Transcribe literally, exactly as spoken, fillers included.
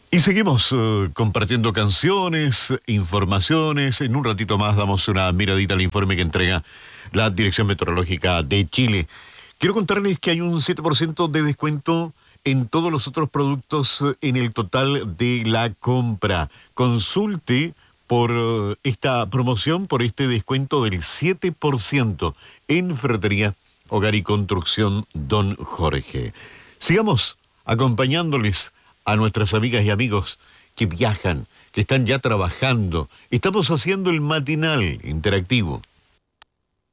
Y seguimos uh, compartiendo canciones, informaciones. En un ratito más damos una miradita al informe que entrega la Dirección Meteorológica de Chile. Quiero contarles que hay un siete por ciento de descuento en todos los otros productos uh, en el total de la compra. Consulte por uh, esta promoción, por este descuento del siete por ciento en Ferretería, Hogar y Construcción Don Jorge. Sigamos acompañándoles a nuestras amigas y amigos que viajan, que están ya trabajando. Estamos haciendo el matinal interactivo.